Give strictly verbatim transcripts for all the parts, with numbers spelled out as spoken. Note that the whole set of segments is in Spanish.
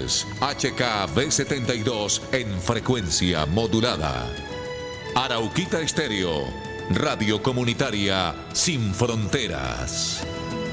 es H K B setenta y dos en frecuencia modulada. Arauquita Estéreo, radio comunitaria sin fronteras.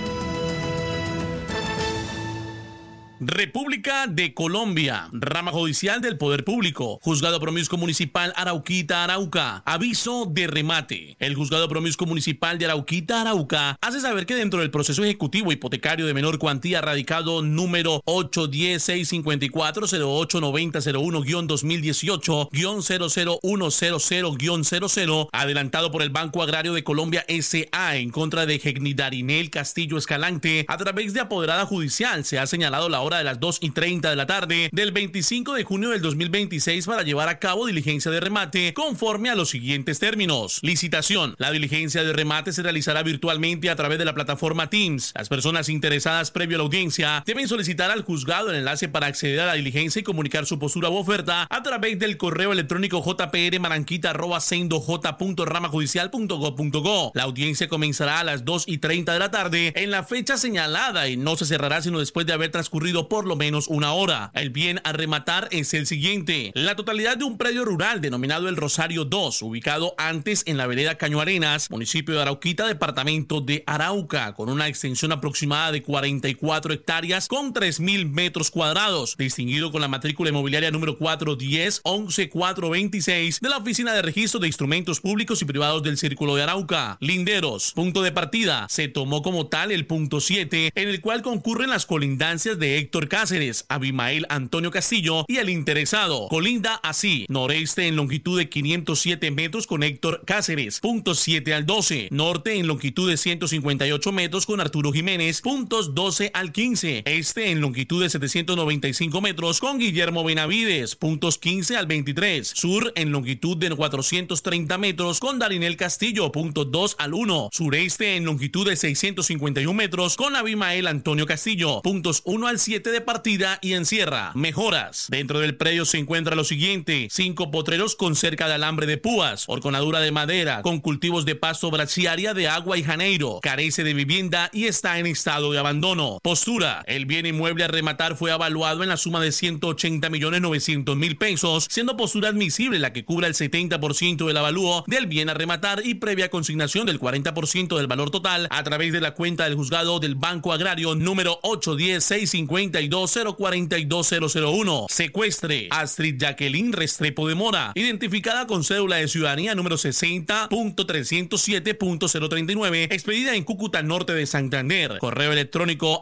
República de Colombia, rama judicial del Poder Público, Juzgado Promiscuo Municipal Arauquita, Arauca. Aviso de remate. El Juzgado Promiscuo Municipal de Arauquita, Arauca, hace saber que dentro del proceso ejecutivo hipotecario de menor cuantía radicado número ocho diez seis cincuenta y cuatro cero ocho noventa cero uno guión dos mil dieciocho guión cero cero uno cero cero guión cero cero, adelantado por el Banco Agrario de Colombia S A en contra de Gegnidarinel Castillo Escalante, a través de apoderada judicial, se ha señalado la hora de las dos y treinta de la tarde del veinticinco de junio del dos mil veintiséis para llevar a cabo diligencia de remate conforme a los siguientes términos. Licitación. La diligencia de remate se realizará virtualmente a través de la plataforma Teams. Las personas interesadas previo a la audiencia deben solicitar al juzgado el enlace para acceder a la diligencia y comunicar su postura u oferta a través del correo electrónico jprmaranquita arroba sendoj punto ramajudicial punto gob punto co. La audiencia comenzará a las dos y treinta de la tarde en la fecha señalada y no se cerrará sino después de haber transcurrido por lo menos una hora. El bien a rematar es el siguiente: la totalidad de un predio rural denominado El Rosario dos, ubicado antes en la vereda Caño Arenas, municipio de Arauquita, departamento de Arauca, con una extensión aproximada de cuarenta y cuatro hectáreas con tres mil metros cuadrados, distinguido con la matrícula inmobiliaria número cuatro diez once cuatro veintiséis de la Oficina de Registro de Instrumentos Públicos y Privados del Círculo de Arauca. Linderos. Punto de partida. Se tomó como tal el punto siete, en el cual concurren las colindancias de Héctor Cáceres, Abimael Antonio Castillo y el interesado. Colinda así: noreste en longitud de quinientos siete metros con Héctor Cáceres, puntos siete al doce. Norte en longitud de ciento cincuenta y ocho metros con Arturo Jiménez, puntos doce al quince. Este en longitud de setecientos noventa y cinco metros con Guillermo Benavides, puntos quince al veintitrés. Sur en longitud de cuatrocientos treinta metros con Darinel Castillo, puntos dos al uno. Sureste en longitud de seiscientos cincuenta y uno metros con Abimael Antonio Castillo, puntos uno al siete de partida y encierra. Mejoras. Dentro del predio se encuentra lo siguiente: cinco potreros con cerca de alambre de púas, horconadura de madera, con cultivos de pasto brachiaria de agua y janeiro, carece de vivienda y está en estado de abandono. Postura. El bien inmueble a rematar fue evaluado en la suma de ciento ochenta millones novecientos mil pesos, siendo postura admisible la que cubra el setenta por ciento del avalúo del bien a rematar y previa consignación del cuarenta por ciento del valor total a través de la cuenta del juzgado del Banco Agrario número ocho diez seis cincuenta y dos cero cuarenta y dos cero cero uno. Secuestre. Astrid Jacqueline Restrepo de Mora, identificada con cédula de ciudadanía número sesenta punto trescientos siete punto cero treinta y nueve, expedida en Cúcuta, norte de Santander. Correo electrónico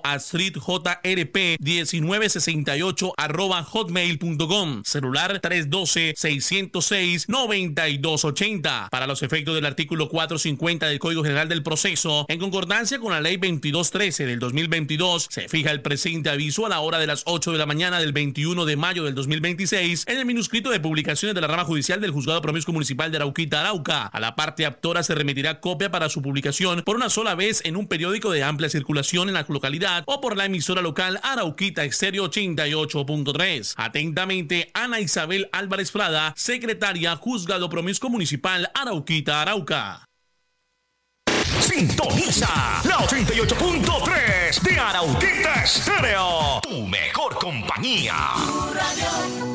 astridjrp diecinueve sesenta y ocho arroba hotmail punto com. Celular tres uno dos seis cero seis nueve dos ocho cero. Para los efectos del artículo cuatrocientos cincuenta del Código General del Proceso, en concordancia con la ley veintidós trece del dos mil veintidós, se fija el presente aviso a la hora de las ocho de la mañana del veintiuno de mayo del dos mil veintiséis en el minuscrito de publicaciones de la rama judicial del Juzgado Promiscuo Municipal de Arauquita, Arauca. A la parte aptora se remitirá copia para su publicación por una sola vez en un periódico de amplia circulación en la localidad o por la emisora local Arauquita Estéreo ochenta y ocho punto tres. Atentamente, Ana Isabel Álvarez Prada, secretaria Juzgado Promiscuo Municipal Arauquita, Arauca. Sintoniza la ochenta y ocho punto tres de Arauquita Estéreo, tu mejor compañía.